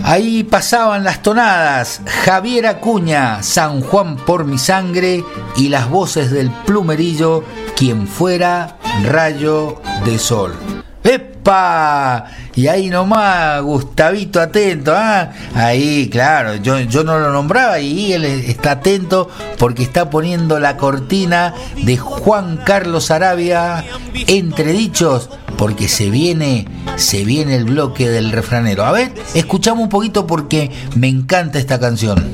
Ahí pasaban las tonadas, Javier Acuña, San Juan por mi sangre, y las voces del Plumerillo, Quien fuera rayo de sol. ¡Epa! Y ahí nomás, Gustavito atento, ¿ah? Ahí, claro, yo no lo nombraba y él está atento porque está poniendo la cortina de Juan Carlos Arabia, Entre Dichos, porque se viene el bloque del refranero. A ver, escuchamos un poquito porque me encanta esta canción.